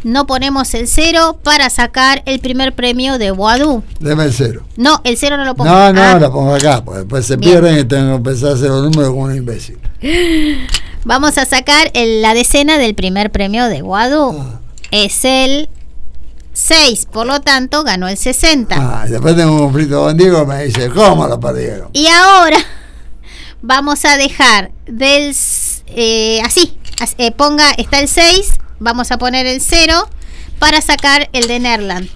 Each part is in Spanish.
no ponemos el 0 para sacar el primer premio de Boadú? Deme el 0. No, el 0 no lo pongo. No, lo pongo acá, porque después se pierden y tengo que empezar a hacer los números como un imbécil. Vamos a sacar la decena del primer premio de Boadú. Es el 6, por lo tanto ganó el 60. Y después tengo un conflicto con Diego, me dice, ¿cómo lo perdieron? Y ahora vamos a dejar del ponga, está el 6, vamos a poner el 0 para sacar el de Nederland.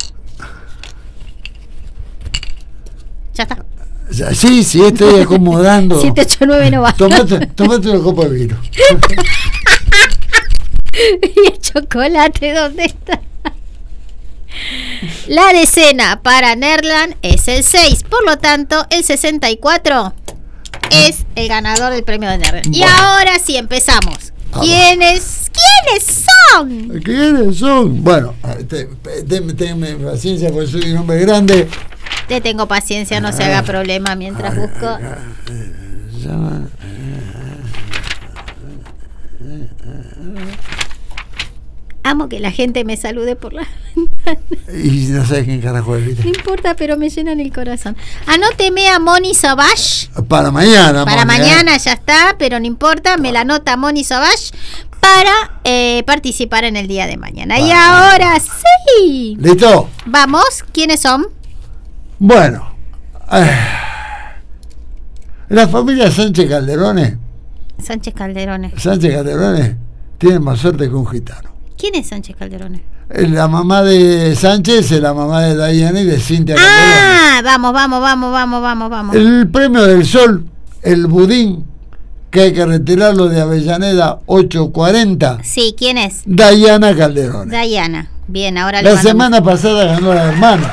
Ya está. Sí, estoy acomodando. 7, 8, 9 no va. Tomate una copa de vino. ¿Y el chocolate dónde está? La decena para Nederland es el 6, por lo tanto el 64 es el ganador del premio de Nederland. Y ahora sí empezamos. ¿Quiénes son? ¿Quiénes son? Bueno, tenme paciencia porque soy un hombre grande. Te tengo paciencia, no se haga problema mientras busco. Amo que la gente me salude por la ventana. Y no sabes quién carajo es, ¿viste? No importa, pero me llenan el corazón. Anóteme a Moni Savage. Para mañana. Para mañana ya está, pero no importa. Me la anota Moni Savage para participar en el día de mañana. Y ahora sí. ¿Listo? Vamos, ¿quiénes son? Bueno. La familia Sánchez Calderones. Sánchez Calderones tiene más suerte que un gitano. ¿Quién es Sánchez Calderones? La mamá de Sánchez es la mamá de Diana y de Cintia Calderones. Vamos. El premio del Sol, el budín, que hay que retirarlo de Avellaneda 840. Sí, ¿quién es? Diana Calderones. Diana. Bien, ahora la semana pasada ganó la hermana.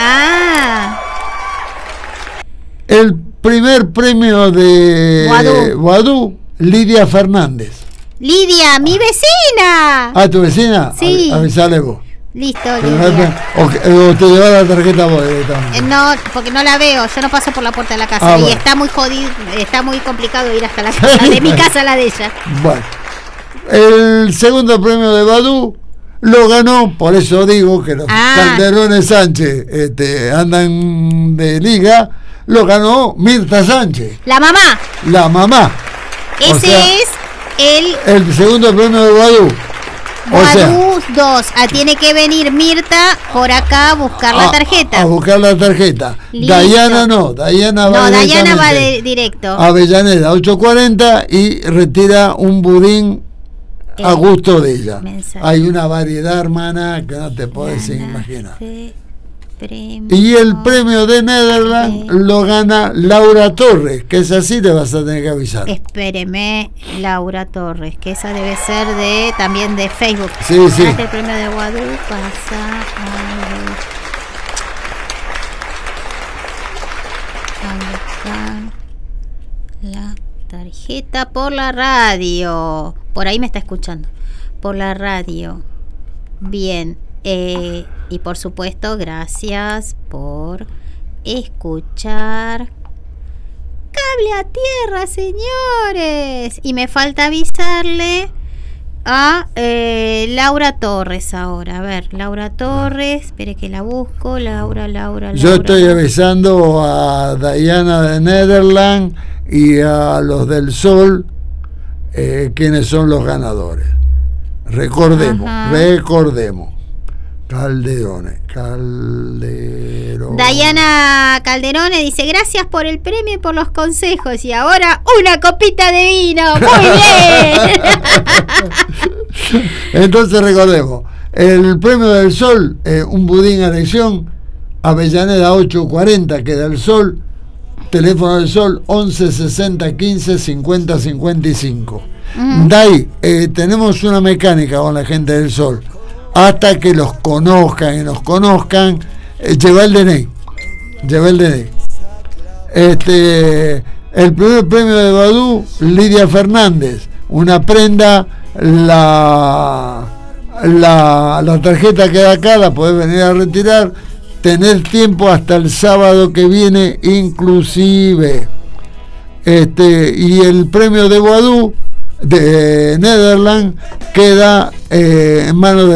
El primer premio de Boadú, Lidia Fernández. Lidia, mi vecina. ¿Tu vecina? Sí. Avisale vos. Listo, Lidia. O te lleva la tarjeta vos directamente. No, porque no la veo. Yo no paso por la puerta de la casa. Y bueno, está muy jodido, está muy complicado ir hasta la casa. De mi casa a la de ella. Bueno. El segundo premio de Boadú lo ganó, por eso digo que los Calderones Sánchez andan de liga. Lo ganó Mirta Sánchez. La mamá. Ese es el segundo premio de Boadú. Boadú 2. Tiene que venir Mirta por acá a buscar la tarjeta. A buscar la tarjeta. Listo. Diana va directo. Avellaneda 840 y retira un budín a gusto de ella. Mensaje. Hay una variedad, hermana, que no te puedes imaginar. Y el premio de Nederland lo gana Laura Torres, que es así, te vas a tener que avisar. Espéreme, Laura Torres, que esa debe ser también de Facebook. Sí. El premio de Boadú pasa a buscar la tarjeta por la radio. Por ahí me está escuchando. Por la radio. Bien. Y por supuesto, gracias por escuchar Cable a Tierra, señores. Y me falta avisarle a Laura Torres ahora. A ver, Laura Torres, espere que la busco. Laura. Yo estoy avisando a Diana de Nederland y a los del Sol quienes son los ganadores. Recordemos. Calderones. Diana Calderones dice: gracias por el premio y por los consejos. Y ahora una copita de vino. Muy bien. Entonces recordemos: el premio del Sol, un budín a elección, Avellaneda 840, queda el Sol. Teléfono del Sol 11 60 15 50 55. Tenemos una mecánica con la gente del Sol. Hasta que los conozcan y nos conozcan, lleva el DNI. El primer premio de Boadú, Lidia Fernández, una prenda, la tarjeta queda acá, la podés venir a retirar, tener tiempo hasta el sábado que viene inclusive. Y el premio de Boadú de Nederland queda en manos de